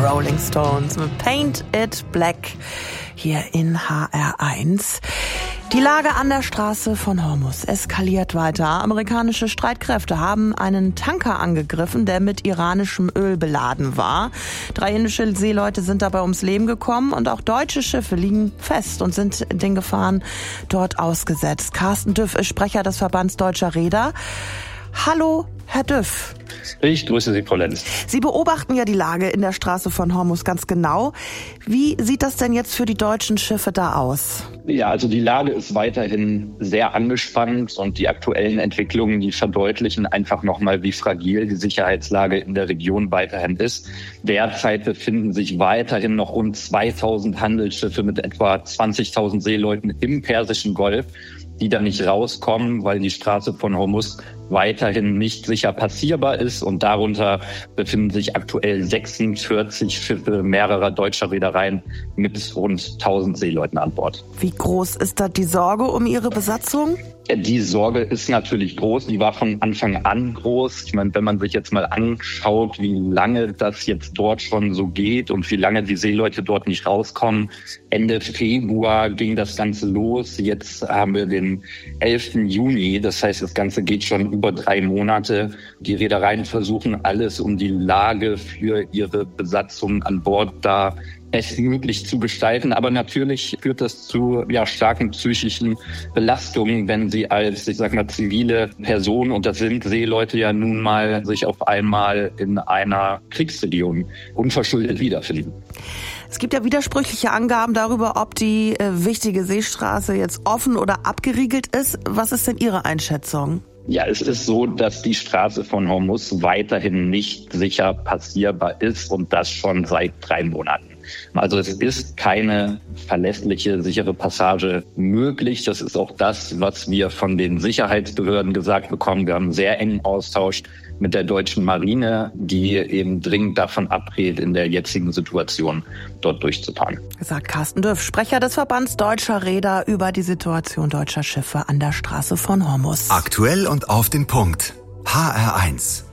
Rolling Stones mit Paint It Black hier in HR1. Die Lage an der Straße von Hormuz eskaliert weiter. Amerikanische Streitkräfte haben einen Tanker angegriffen, der mit iranischem Öl beladen war. 3 indische Seeleute sind dabei ums Leben gekommen und auch deutsche Schiffe liegen fest und sind den Gefahren dort ausgesetzt. Carsten Düff ist Sprecher des Verbands Deutscher Reeder. Hallo, Herr Düff. Ich grüße Sie, Frau Lenz. Sie beobachten ja die Lage in der Straße von Hormuz ganz genau. Wie sieht das denn jetzt für die deutschen Schiffe da aus? Ja, also die Lage ist weiterhin sehr angespannt und die aktuellen Entwicklungen, die verdeutlichen einfach nochmal, wie fragil die Sicherheitslage in der Region weiterhin ist. Derzeit befinden sich weiterhin noch rund 2000 Handelsschiffe mit etwa 20.000 Seeleuten im Persischen Golf, die da nicht rauskommen, weil die Straße von Hormuz weiterhin nicht sicher passierbar ist. Und darunter befinden sich aktuell 46 Schiffe mehrerer deutscher Reedereien mit rund 1000 Seeleuten an Bord. Wie groß ist da die Sorge um Ihre Besatzung? Die Sorge ist natürlich groß. Die war von Anfang an groß. Ich meine, wenn man sich jetzt mal anschaut, wie lange das jetzt dort schon so geht und wie lange die Seeleute dort nicht rauskommen. Ende Februar ging das Ganze los. Jetzt haben wir den 11. Juni. Das heißt, das Ganze geht schon über 3 Monate. Die Reedereien versuchen alles, um die Lage für ihre Besatzung an Bord da bestmöglich zu gestalten. Aber natürlich führt das zu starken psychischen Belastungen, wenn sie als, zivile Person, und das sind Seeleute ja nun mal, sich auf einmal in einer Kriegsregion unverschuldet wiederfinden. Es gibt ja widersprüchliche Angaben darüber, ob die wichtige Seestraße jetzt offen oder abgeriegelt ist. Was ist denn Ihre Einschätzung? Ja, es ist so, dass die Straße von Hormuz weiterhin nicht sicher passierbar ist und das schon seit 3 Monaten. Also es ist keine verlässliche, sichere Passage möglich. Das ist auch das, was wir von den Sicherheitsbehörden gesagt bekommen. Wir haben einen sehr engen Austausch mit der deutschen Marine, die eben dringend davon abrät, in der jetzigen Situation dort durchzufahren. Sagt Carsten Düff, Sprecher des Verbands Deutscher Reeder, über die Situation deutscher Schiffe an der Straße von Hormuz. Aktuell und auf den Punkt. HR1.